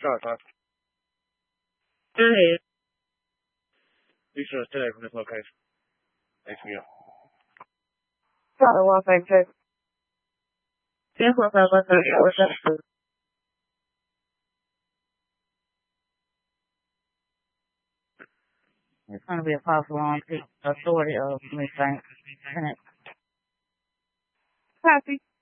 Start, huh? Go ahead. Be sure to stay from this location. Thanks for you. Sorry, one thing, too. Guess what I was going to what's up? It's going to be a possible authority of me saying. Copy.